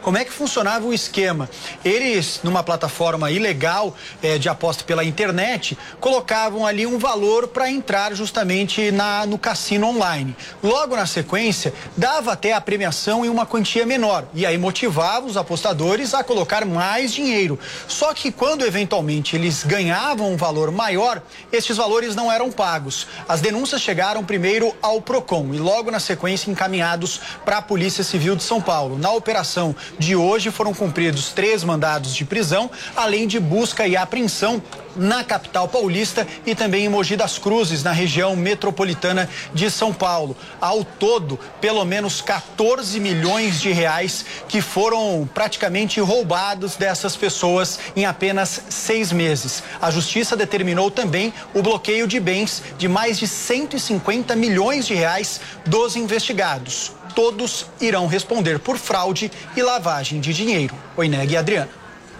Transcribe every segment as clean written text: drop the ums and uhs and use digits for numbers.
Como é que funcionava o esquema? Eles, numa plataforma ilegal de aposta pela internet, colocavam ali um valor para entrar justamente no cassino online. Logo na sequência, dava até a premiação em uma quantia menor e aí motivava os apostadores a colocar mais dinheiro. Só que quando eventualmente eles ganhavam um valor maior, estes valores não eram pagos. As denúncias chegaram primeiro ao Procon e logo na sequência encaminhados para a Polícia Civil de São Paulo. Na operação de hoje foram cumpridos 3 mandados de prisão, além de busca e apreensão na capital paulista e também em Mogi das Cruzes, na região metropolitana de São Paulo. Ao todo, pelo menos 14 milhões de reais que foram praticamente roubados dessas pessoas em apenas 6 meses. A Justiça determinou também o bloqueio de bens de mais de 150 milhões de reais dos investigados. Todos irão responder por fraude e lavagem de dinheiro. Oi, Neg e Adriana.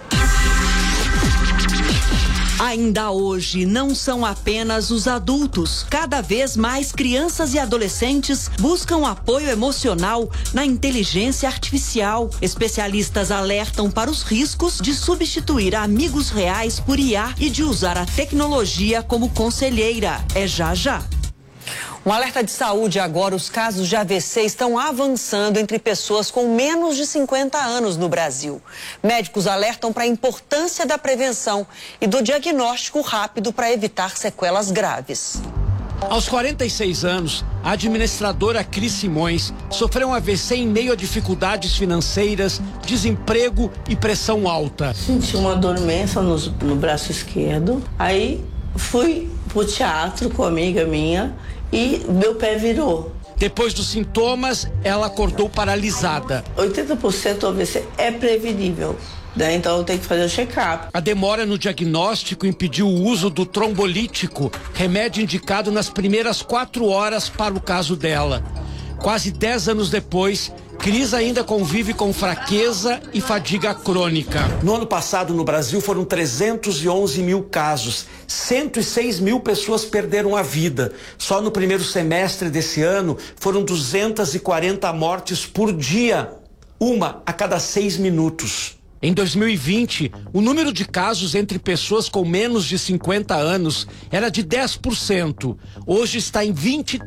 Ainda hoje, não são apenas os adultos. Cada vez mais crianças e adolescentes buscam apoio emocional na inteligência artificial. Especialistas alertam para os riscos de substituir amigos reais por IA e de usar a tecnologia como conselheira. É já já. Um alerta de saúde agora, os casos de AVC estão avançando entre pessoas com menos de 50 anos no Brasil. Médicos alertam para a importância da prevenção e do diagnóstico rápido para evitar sequelas graves. Aos 46 anos, a administradora Cris Simões sofreu um AVC em meio a dificuldades financeiras, desemprego e pressão alta. Senti uma dor imensa no braço esquerdo, aí fui pro teatro com uma amiga minha e meu pé virou. Depois dos sintomas, ela acordou paralisada. 80% do AVC é prevenível, né? Então eu tenho que fazer o check-up. A demora no diagnóstico impediu o uso do trombolítico, remédio indicado nas primeiras 4 horas para o caso dela. Quase 10 anos depois, Cris ainda convive com fraqueza e fadiga crônica. No ano passado, no Brasil, foram 311 mil casos. 106 mil pessoas perderam a vida. Só no primeiro semestre desse ano, foram 240 mortes por dia. Uma a cada 6 minutos. Em 2020, o número de casos entre pessoas com menos de 50 anos era de 10%. Hoje está em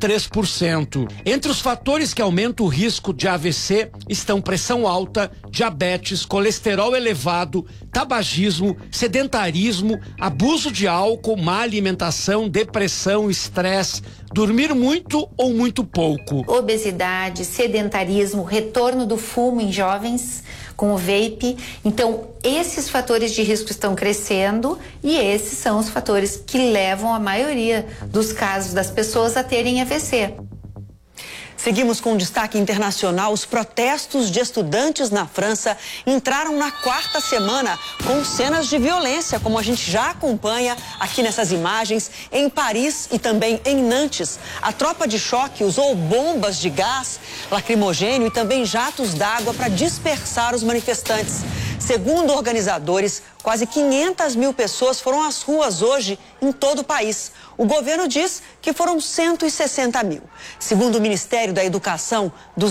23%. Entre os fatores que aumentam o risco de AVC estão pressão alta, diabetes, colesterol elevado, tabagismo, sedentarismo, abuso de álcool, má alimentação, depressão, estresse, dormir muito ou muito pouco. Obesidade, sedentarismo, retorno do fumo em jovens com o vape. Então, esses fatores de risco estão crescendo e esses são os fatores que levam a maioria dos casos das pessoas a terem AVC. Seguimos com um destaque internacional. Os protestos de estudantes na França entraram na 4ª semana com cenas de violência, como a gente já acompanha aqui nessas imagens, em Paris e também em Nantes. A tropa de choque usou bombas de gás lacrimogênio e também jatos d'água para dispersar os manifestantes. Segundo organizadores, quase 500 mil pessoas foram às ruas hoje em todo o país. O governo diz que foram 160 mil. Segundo o Ministério da Educação,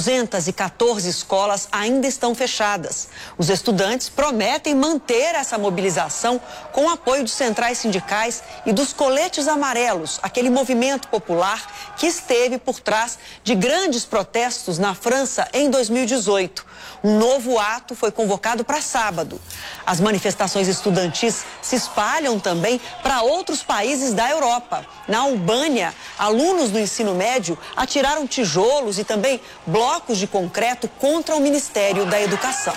214 escolas ainda estão fechadas. Os estudantes prometem manter essa mobilização com o apoio de centrais sindicais e dos coletes amarelos, aquele movimento popular que esteve por trás de grandes protestos na França em 2018. Um novo ato foi convocado para sábado. As manifestações estudantis se espalham também para outros países da Europa. Na Albânia, alunos do ensino médio atiraram tijolos e também blocos de concreto contra o Ministério da Educação.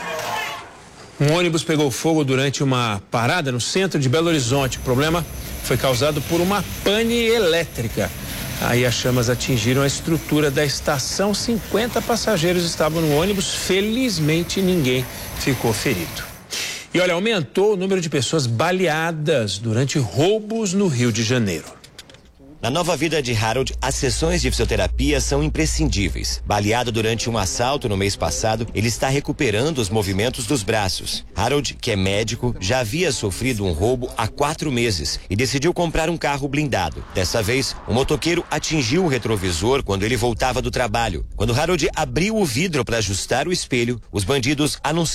Um ônibus pegou fogo durante uma parada no centro de Belo Horizonte. O problema foi causado por uma pane elétrica. Aí as chamas atingiram a estrutura da estação. 50 passageiros estavam no ônibus. Felizmente ninguém ficou ferido. E olha, aumentou o número de pessoas baleadas durante roubos no Rio de Janeiro. Na nova vida de Harold, as sessões de fisioterapia são imprescindíveis. Baleado durante um assalto no mês passado, ele está recuperando os movimentos dos braços. Harold, que é médico, já havia sofrido um roubo há 4 meses e decidiu comprar um carro blindado. Dessa vez, um motoqueiro atingiu o retrovisor quando ele voltava do trabalho. Quando Harold abriu o vidro para ajustar o espelho, os bandidos anunciaram